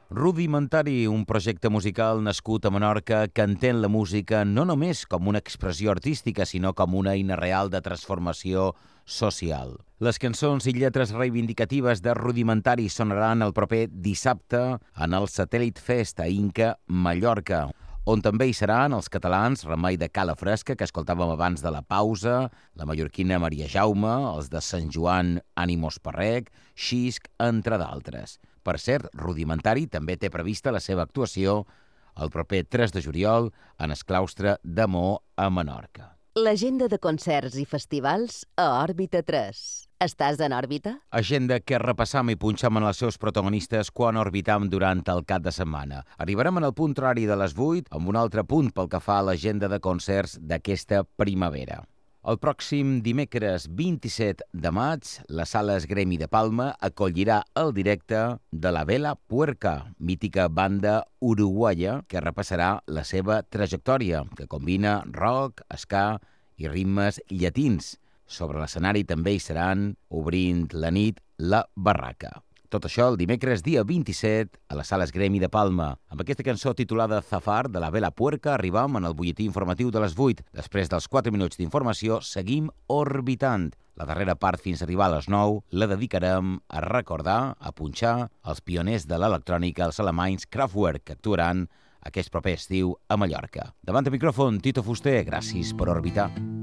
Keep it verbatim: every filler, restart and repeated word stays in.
Rudimentari, un projecte musical nascut a Menorca que entén la música no només com una expressió artística, sinó com una eina real de transformació social. Les cançons i lletres reivindicatives de Rudimentari sonaran el proper dissabte en el Satellite Fest a Inca, Mallorca, on també hi seran els catalans Remei de Cala Fresca, que escoltàvem abans de la pausa, la mallorquina Maria Jaume, els de Sant Joan Ànimos Parrec, Xisc, entre d'altres. Per cert, Rudimentari també té prevista la seva actuació el proper tres de juliol en el claustre de Mo a Menorca. L'agenda de concerts i festivals a Òrbita tres. Estàs en òrbita? Agenda que repassam i punxam en els seus protagonistes quan orbitam durant el cap de setmana. Arribarem en el punt horari de les vuit amb un altre punt pel que fa a l'agenda de concerts d'aquesta primavera. El pròxim dimecres vint-i-set de maig, la Sala Esgremi de Palma acollirà el directe de la Vela Puerca, mítica banda uruguaia que repassarà la seva trajectòria, que combina rock, ska i ritmes llatins. Sobre l'escenari també hi seran, obrint la nit, la Barraca. Tot això el dimecres dia vint-i-set a la Sala Esgremi de Palma. Amb aquesta cançó titulada Zafar de la Vela Puerca arribam en el butlletí informatiu de les vuit. Després dels quatre minuts d'informació seguim orbitant. La darrera part fins a arribar a les nou la dedicarem a recordar, a punxar els pioners de l'electrònica, els alemanys Kraftwerk, que actuaran aquest proper estiu a Mallorca. Davant el micròfon, Tito Fuster, gràcies per orbitar.